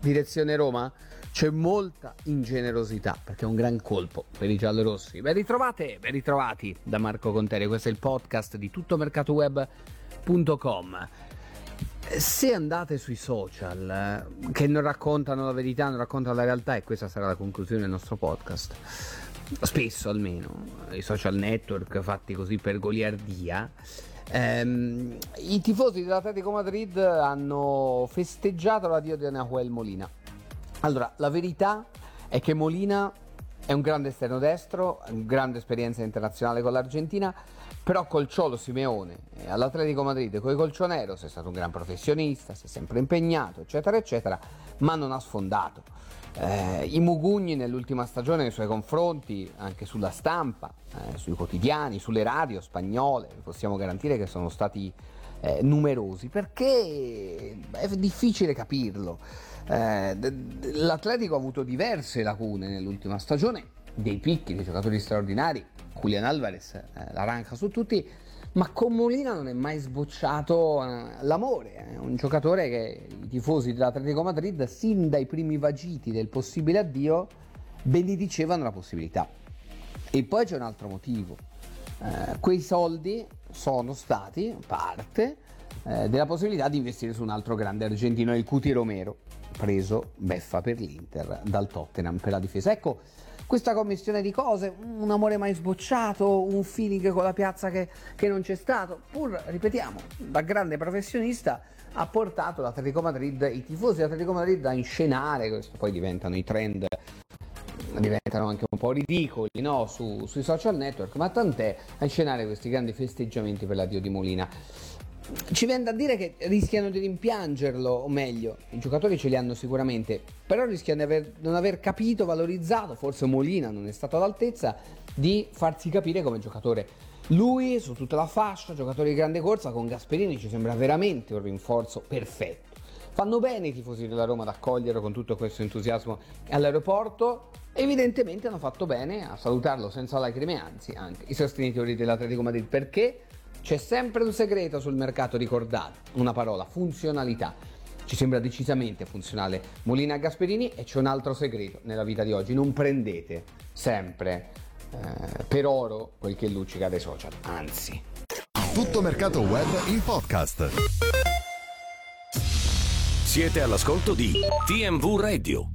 direzione Roma, c'è molta ingenerosità, perché è un gran colpo per i giallorossi. Ben ritrovati da Marco Conteri, questo è il podcast di tuttomercatoweb.com. Se andate sui social che non raccontano la verità, non raccontano la realtà, e questa sarà la conclusione del nostro podcast, spesso almeno, i social network fatti così per goliardia, i tifosi dell'Atletico Madrid hanno festeggiato l'addio di Nahuel Molina. Allora, la verità è che Molina è un grande esterno destro, grande esperienza internazionale con l'Argentina, però col Cholo Simeone all'Atletico Madrid, coi colchoneros, è stato un gran professionista, si è sempre impegnato, eccetera, eccetera, ma non ha sfondato. I mugugni nell'ultima stagione nei suoi confronti, anche sulla stampa, sui quotidiani, sulle radio spagnole, possiamo garantire che sono stati numerosi, perché è difficile capirlo. L'Atletico ha avuto diverse lacune nell'ultima stagione, dei picchi, dei giocatori straordinari, Julián Álvarez l'arranca su tutti, ma con Molina non è mai sbocciato l'amore. È un giocatore che i tifosi dell'Atletico Madrid, sin dai primi vagiti del possibile addio, benedicevano la possibilità. E poi c'è un altro motivo: quei soldi sono stati parte della possibilità di investire su un altro grande argentino, il Cuti Romero, preso beffa per l'Inter dal Tottenham per la difesa. Ecco, questa commistione di cose, un amore mai sbocciato, un feeling con la piazza che non c'è stato, pur, ripetiamo, da grande professionista, ha portato l'Atletico Madrid, i tifosi dell'Atletico Madrid, a inscenare, questo poi diventano i trend, diventano anche un po' ridicoli, no? Sui social network, ma tant'è, a inscenare questi grandi festeggiamenti per l'addio di Molina. Ci viene da dire che rischiano di rimpiangerlo, o meglio, i giocatori ce li hanno sicuramente, però rischiano di non aver capito, valorizzato, forse Molina non è stato all'altezza di farsi capire come giocatore. Lui su tutta la fascia, giocatore di grande corsa, con Gasperini ci sembra veramente un rinforzo perfetto. Fanno bene i tifosi della Roma ad accoglierlo con tutto questo entusiasmo all'aeroporto, evidentemente hanno fatto bene a salutarlo senza lacrime, anzi anche i sostenitori dell'Atletico Madrid, perché c'è sempre un segreto sul mercato, ricordate, una parola: funzionalità. Ci sembra decisamente funzionale Molina e Gasperini, e c'è un altro segreto nella vita di oggi: non prendete sempre per oro quel che luccica dai social, anzi. Tutto Mercato Web in podcast. Siete all'ascolto di TMV Radio.